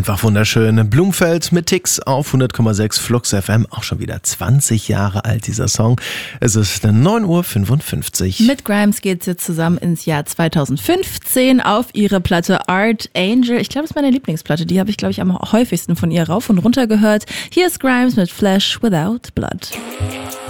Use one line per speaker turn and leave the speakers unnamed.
Einfach wunderschön. Blumfeld mit Tix auf 100,6 Flux FM. Auch schon wieder 20 Jahre alt, dieser Song. Es ist 9:55 Uhr.
Mit Grimes geht's jetzt zusammen ins Jahr 2015 auf ihre Platte Art Angel. Ich glaube, das ist meine Lieblingsplatte. Die habe ich, glaube ich, am häufigsten von ihr rauf und runter gehört. Hier ist Grimes mit Flesh Without Blood.